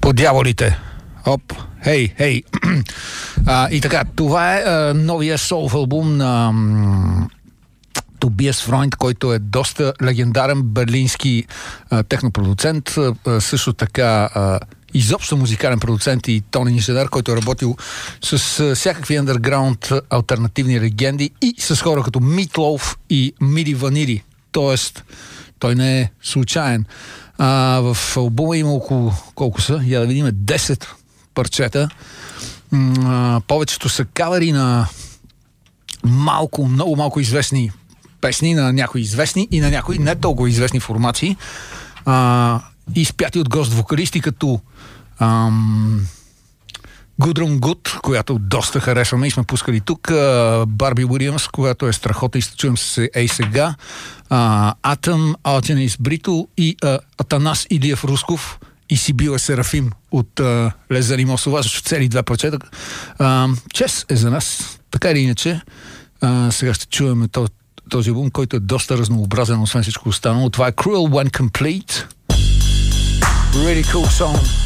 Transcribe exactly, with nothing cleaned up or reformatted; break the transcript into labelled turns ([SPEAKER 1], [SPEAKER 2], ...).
[SPEAKER 1] По дяволите. Оп, хей, хей. А, и така, това е а, новия солф албум на м, Тобиас Фройнд, който е доста легендарен берлински а, технопродуцент, а, също така а, изобщо музикален продуцент и тонен инженер, който е работил с а, всякакви андерграунд алтернативни легенди и с хора като Meatloaf и Миди Ваниди. Тоест, той не е случайен. А, в албума има около, колко са? Я да видим, десет парчета. А, повечето са кавери на малко, много малко известни песни, на някои известни и на някои не толкова известни формации. А, изпяти от гост вокалисти като ам, Гудрун Гуд, която доста харесваме и сме пускали тук, Барби Уилямс, която е страхотна и ще чуем се ей сега, Атъм, Алтенис Брито и а, Атанас Илиев Русков и Сибила Серафим от а, Лезари Мосова, защото цели два парчета. Чест е за нас, така или иначе. А, сега ще чуем този, този албум, който е доста разнообразен, освен всичко останало. Това е Cruel When Complete. Really cool song.